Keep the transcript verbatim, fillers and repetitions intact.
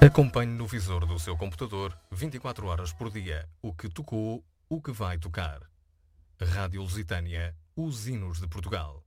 Acompanhe no visor do seu computador, vinte e quatro horas por dia, o que tocou, o que vai tocar. Rádio Lusitânia, os hinos de Portugal.